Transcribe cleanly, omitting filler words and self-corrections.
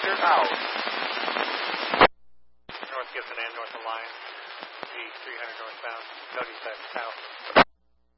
cleared out. North Gibson and north of Line, G300 northbound, notice that south.